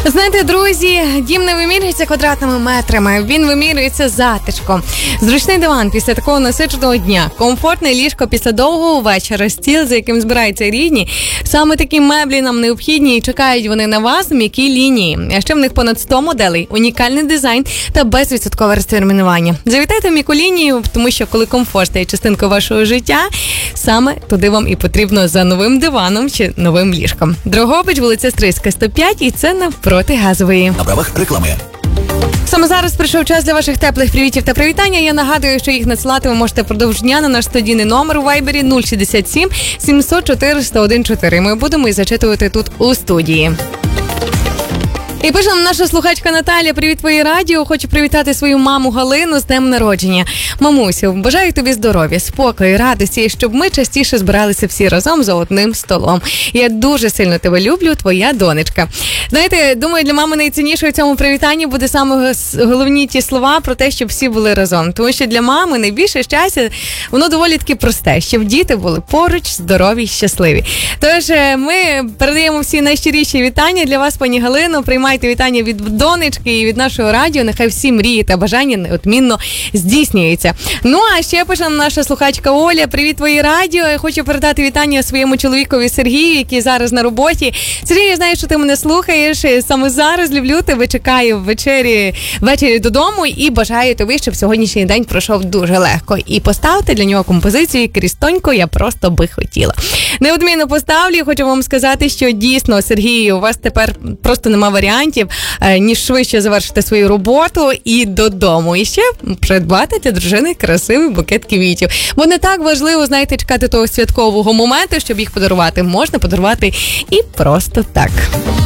Знаєте, друзі, дім не вимірюється квадратними метрами, він вимірюється затишком. Зручний диван після такого насиченого дня, комфортне ліжко після довгого вечора, стіл, за яким збираються рідні. Саме такі меблі нам необхідні і чекають вони на вас в м'якій лінії. А ще в них понад 100 моделей, унікальний дизайн та безвідсоткове розтермінування. Завітайте в м'яку лінію, тому що коли комфорт стає частинкою вашого життя, саме туди вам і потрібно за новим диваном чи новим ліжком. Дрогобич, вулиця Стрийська, 105, і це навпроти Газової. На правах реклами. Саме зараз прийшов час для ваших теплих привітів та привітання. Я нагадую, що їх надсилати ви можете впродовж дня на наш студійний номер у Вайбері 067 700 414. Ми будемо і зачитувати тут у студії. І пише нам наша слухачка Наталя: привіт, твоє радіо. Хочу привітати свою маму Галину з днем народження. Мамусю, бажаю тобі здоров'я, спокою, радості, щоб ми частіше збиралися всі разом за одним столом. Я дуже сильно тебе люблю, твоя донечка. Знаєте, думаю, для мами найцінніше у цьому привітанні буде саме головні ті слова про те, щоб всі були разом. Тому що для мами найбільше щастя, воно доволі таки просте, щоб діти були поруч, здорові, щасливі. Тож ми передаємо всі найщиріші вітання для вас, пані Галино. Приймайте вітання від донечки і від нашого радіо. Нехай всі мрії та бажання неодмінно здійснюються. Ну, а ще пише нам наша слухачка Оля: привіт, твоє радіо. Я хочу передати вітання своєму чоловікові Сергію, який зараз на роботі. Сергій, я знаю, що ти мене слухаєш. Саме зараз люблю тебе, чекаю ввечері додому і бажаю тобі, щоб сьогоднішній день пройшов дуже легко. І поставте для нього композицію «Крістонько, я просто би хотіла». Неодмінно поставлю. Хочу вам сказати, що дійсно, Сергію, у вас тепер просто нема варіантів, ніж швидше завершити свою роботу і додому. І ще придбати для дружини красивий букет квітів. Бо не так важливо, знаєте, чекати того святкового моменту, щоб їх подарувати. Можна подарувати і просто так.